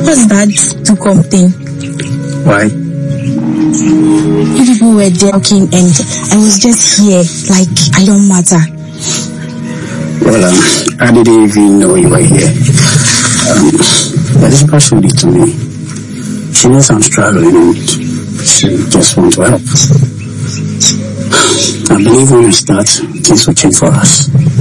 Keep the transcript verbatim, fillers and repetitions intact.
What's that Dukom thing? Why? You people were there talking and I was just here like I don't matter. Well, um, I didn't even know you were here. Um, Elizabeth showed it to me. She knows I'm struggling and she just wants to help. I believe when we start, things will change for us.